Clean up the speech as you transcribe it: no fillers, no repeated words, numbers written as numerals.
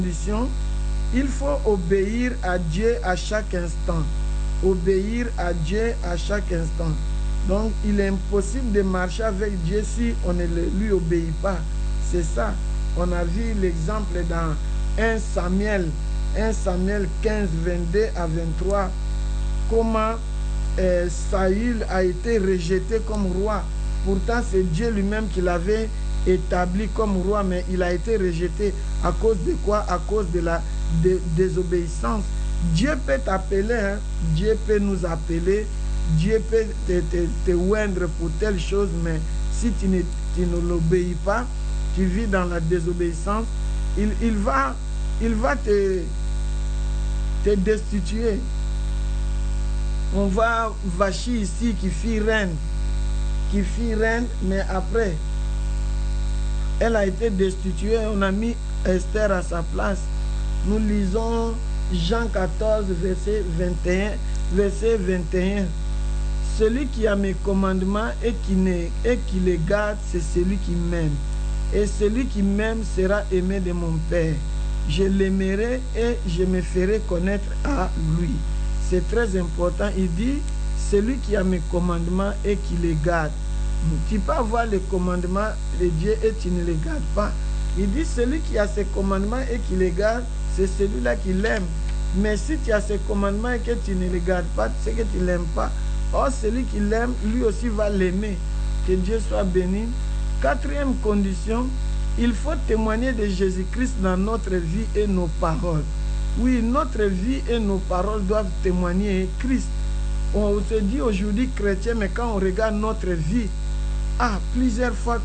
condition, il faut obéir à Dieu à chaque instant. Obéir à Dieu à chaque instant. Donc, il est impossible de marcher avec Dieu si on ne lui obéit pas. C'est ça. On a vu l'exemple dans 1 Samuel 15, 22 à 23, comment Saül a été rejeté comme roi. Pourtant, c'est Dieu lui-même qui l'avait établi comme roi, mais il a été rejeté. À cause de quoi? À cause de la désobéissance. Dieu peut t'appeler, hein? Dieu peut nous appeler, Dieu peut te oindre pour telle chose, mais si tu ne l'obéis pas, tu vis dans la désobéissance, il va te destituer. On voit Vachi ici qui fit reine, mais après, elle a été destituée, on a mis Esther à sa place. Nous lisons Jean 14, verset 21. Celui qui a mes commandements et qui les garde, c'est celui qui m'aime. Et celui qui m'aime sera aimé de mon Père. Je l'aimerai et je me ferai connaître à lui. C'est très important. Il dit, celui qui a mes commandements et qui les garde. Tu peux avoir les commandements de Dieu et tu ne les gardes pas. Il dit, celui qui a ses commandements et qui les garde, c'est celui-là qui l'aime. Mais si tu as ses commandements et que tu ne les gardes pas, c'est que tu ne l'aimes pas. Or, celui qui l'aime, lui aussi va l'aimer. Que Dieu soit béni. Quatrième condition, il faut témoigner de Jésus-Christ dans notre vie et nos paroles. Oui, notre vie et nos paroles doivent témoigner Christ. On se dit aujourd'hui chrétien, mais quand on regarde notre vie, plusieurs fois